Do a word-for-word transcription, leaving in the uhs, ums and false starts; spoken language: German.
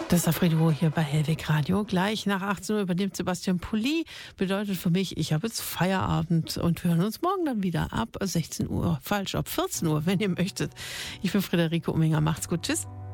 Das ist Afrido hier bei Hellweg Radio. Gleich nach achtzehn Uhr übernimmt Sebastian Pulli. Bedeutet für mich, ich habe jetzt Feierabend und wir hören uns morgen dann wieder ab sechzehn Uhr. Falsch, ab vierzehn Uhr, wenn ihr möchtet. Ich bin Friederike Umminger. Macht's gut. Tschüss.